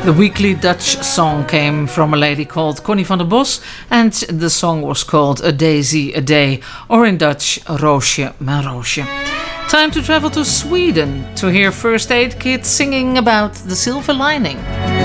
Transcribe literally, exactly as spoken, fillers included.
The weekly Dutch song came from a lady called Connie van der Bos, and the song was called A Daisy a Day, or in Dutch, Roosje mijn roosje. Time to travel to Sweden to hear First Aid Kit singing about the silver lining.